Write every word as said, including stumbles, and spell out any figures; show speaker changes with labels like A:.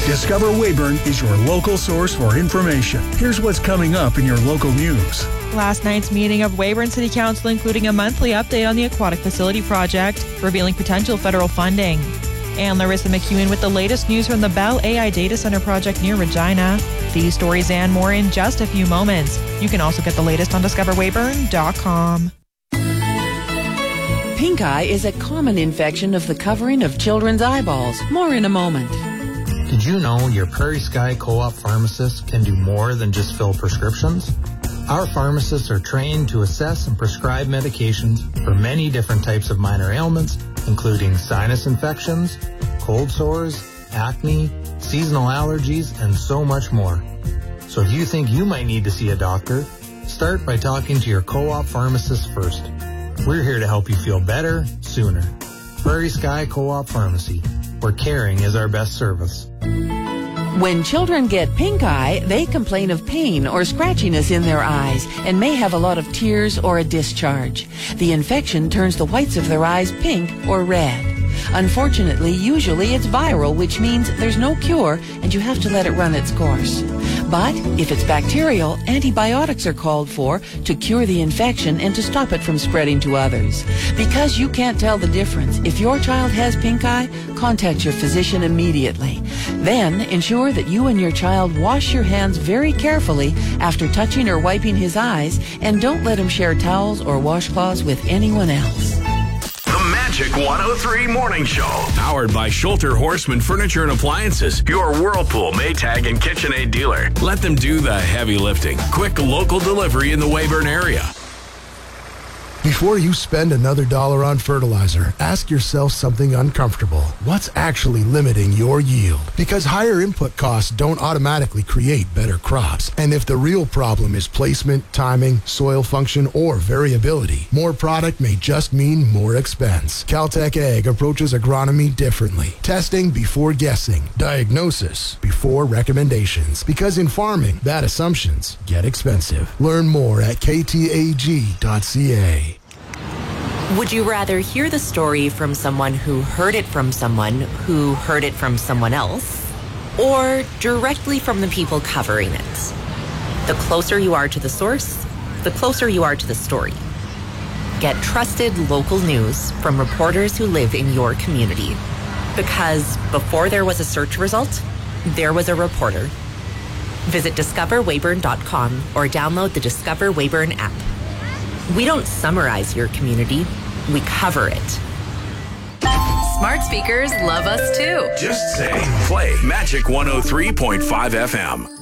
A: Discover Weyburn is your local source for information. Here's what's coming up in your local news.
B: Last night's meeting of Weyburn City Council including a monthly update on the aquatic facility project, revealing potential federal funding. And Larissa McEwen with the latest news from the Bell A I Data Center project near Regina. These stories and more in just a few moments. You can also get the latest on discover weyburn dot com.
C: Pink eye is a common infection of the covering of children's eyeballs. More in a moment.
D: Did you know your Prairie Sky Co-op pharmacists can do more than just fill prescriptions? Our pharmacists are trained to assess and prescribe medications for many different types of minor ailments, including sinus infections, cold sores, acne, seasonal allergies, and so much more. So if you think you might need to see a doctor, start by talking to your co-op pharmacist first. We're here to help you feel better sooner. Prairie Sky Co-op Pharmacy, where caring is our best service.
C: When children get pink eye, they complain of pain or scratchiness in their eyes and may have a lot of tears or a discharge. The infection turns the whites of their eyes pink or red. Unfortunately, usually it's viral, which means there's no cure and you have to let it run its course. But if it's bacterial, antibiotics are called for to cure the infection and to stop it from spreading to others. Because you can't tell the difference, if your child has pink eye, contact your physician immediately. Then ensure that you and your child wash your hands very carefully after touching or wiping his eyes, and don't let him share towels or washcloths with anyone else.
E: Magic one oh three Morning Show. Powered by Schulter Horseman Furniture and Appliances, your Whirlpool, Maytag, and KitchenAid dealer. Let them do the heavy lifting. Quick local delivery in the Weyburn area.
F: Before you spend another dollar on fertilizer, ask yourself something uncomfortable. What's actually limiting your yield? Because higher input costs don't automatically create better crops. And if the real problem is placement, timing, soil function, or variability, more product may just mean more expense. Caltech Ag approaches agronomy differently. Testing before guessing. Diagnosis before recommendations. Because in farming, bad assumptions get expensive. Learn more at k t a g dot c a.
G: Would you rather hear the story from someone who heard it from someone who heard it from someone else, or directly from the people covering it? The closer you are to the source, the closer you are to the story. Get trusted local news from reporters who live in your community. Because before there was a search result, there was a reporter. Visit discover weyburn dot com or download the Discover Weyburn app. We don't summarize your community, we cover it.
H: Smart speakers love us too.
E: Just say, play Magic one oh three point five F M.